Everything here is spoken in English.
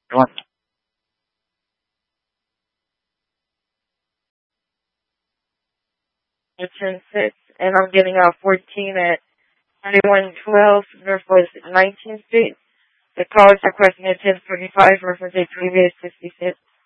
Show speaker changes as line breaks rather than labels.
One. It's in 6, and I'm getting out 14 at 3112 Northwest 19th Street. The call is requesting a 1045 reference a previous 66.